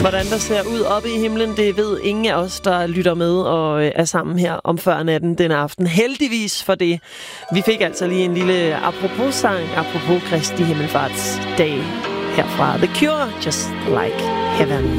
Hvordan der ser ud oppe i himlen, det ved ingen af os, der lytter med og er sammen her om før natten den aften. Heldigvis for det. Vi fik altså lige en lille apropos-sang, apropos Kristi Himmelfartsdag herfra The Cure, Just Like Heaven.